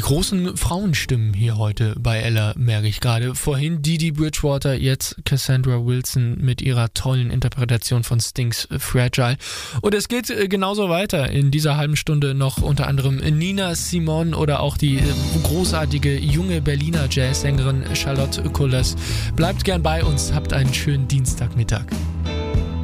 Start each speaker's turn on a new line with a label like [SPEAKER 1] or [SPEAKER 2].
[SPEAKER 1] großen Frauenstimmen hier heute bei Ella, merke ich gerade. Vorhin Dee Bridgewater, jetzt Cassandra Wilson mit ihrer tollen Interpretation von Stings Fragile. Und es geht genauso weiter. In dieser halben Stunde noch unter anderem Nina Simone oder auch die großartige junge Berliner Jazzsängerin Charlotte Kullers. Bleibt gern bei uns, habt einen schönen Dienstagmittag.